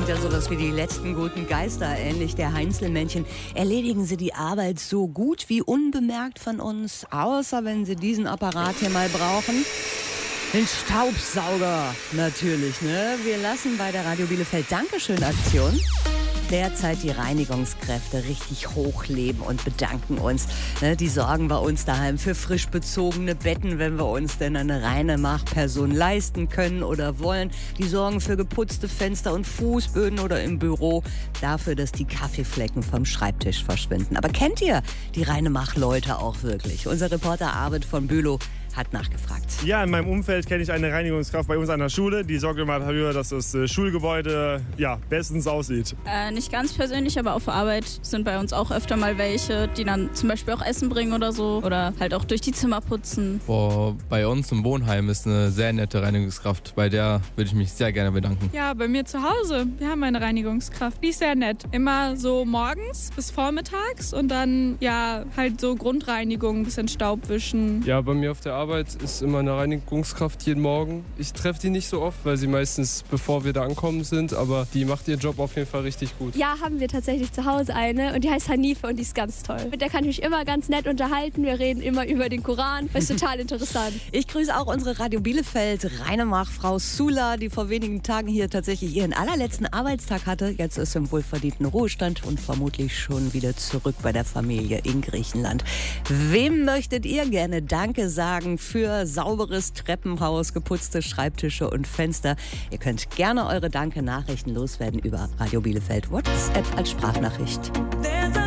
sind ja sowas wie die letzten guten Geister, ähnlich der Heinzelmännchen. Erledigen sie die Arbeit so gut wie unbemerkt von uns, außer wenn sie diesen Apparat hier mal brauchen. Den Staubsauger natürlich, ne? Wir lassen bei der Radio Bielefeld Dankeschön-Aktion derzeit die Reinigungskräfte richtig hochleben und bedanken uns. Ne, die sorgen bei uns daheim für frisch bezogene Betten, wenn wir uns denn eine reine Machperson leisten können oder wollen. Die sorgen für geputzte Fenster und Fußböden oder im Büro dafür, dass die Kaffeeflecken vom Schreibtisch verschwinden. Aber kennt ihr die reine Mach-Leute auch wirklich? Unser Reporter Arvid von Bülow hat nachgefragt. Ja, in meinem Umfeld kenne ich eine Reinigungskraft bei uns an der Schule. Die sorgt immer dafür, dass das Schulgebäude bestens aussieht. Nicht ganz persönlich, aber auf der Arbeit sind bei uns auch öfter mal welche, die dann zum Beispiel auch Essen bringen oder so. Oder halt auch durch die Zimmer putzen. Bei uns im Wohnheim ist eine sehr nette Reinigungskraft. Bei der würde ich mich sehr gerne bedanken. Ja, bei mir zu Hause. Wir haben eine Reinigungskraft. Die ist sehr nett. Immer so morgens bis vormittags und dann halt so Grundreinigung, ein bisschen Staub wischen. Ja, bei mir auf der Arbeit ist immer eine Reinigungskraft jeden Morgen. Ich treffe die nicht so oft, weil sie meistens bevor wir da ankommen sind, aber die macht ihren Job auf jeden Fall richtig gut. Ja, haben wir tatsächlich zu Hause eine und die heißt Hanife und die ist ganz toll. Mit der kann ich mich immer ganz nett unterhalten. Wir reden immer über den Koran. Das ist total interessant. Ich grüße auch unsere Radio Bielefeld Rheinemach-Frau Sula, die vor wenigen Tagen hier tatsächlich ihren allerletzten Arbeitstag hatte. Jetzt ist sie im wohlverdienten Ruhestand und vermutlich schon wieder zurück bei der Familie in Griechenland. Wem möchtet ihr gerne Danke sagen für sauberes Treppenhaus, geputzte Schreibtische und Fenster? Ihr könnt gerne eure Danke-Nachrichten loswerden über Radio Bielefeld WhatsApp als Sprachnachricht.